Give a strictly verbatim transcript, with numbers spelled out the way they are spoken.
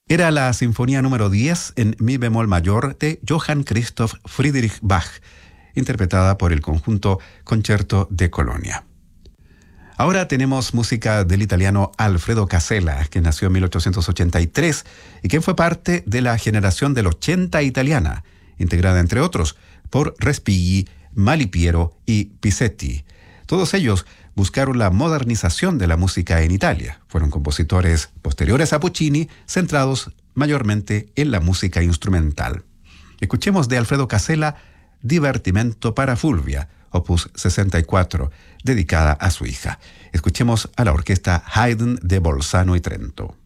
Era la sinfonía número diez en mi bemol mayor de Johann Christoph Friedrich Bach, interpretada por el conjunto Concerto de Colonia. Ahora tenemos música del italiano Alfredo Casella, que nació en mil ochocientos ochenta y tres y que fue parte de la generación del ochenta italiana, integrada entre otros por Respighi, Malipiero y Pisetti. Todos ellos buscaron la modernización de la música en Italia. Fueron compositores posteriores a Puccini, centrados mayormente en la música instrumental. Escuchemos de Alfredo Casella Divertimento para Fulvia, opus sesenta y cuatro, dedicada a su hija. Escuchemos a la orquesta Haydn de Bolzano y Trento.